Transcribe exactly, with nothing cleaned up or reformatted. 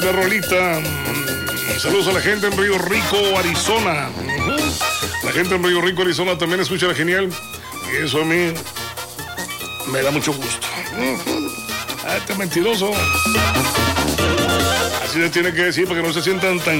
esta rolita. Saludos a la gente en Río Rico, Arizona. La gente en Río Rico, Arizona también escucha la genial. Y eso a mí me da mucho gusto. Ah, este mentiroso. Así les tiene que decir para que no se sientan tan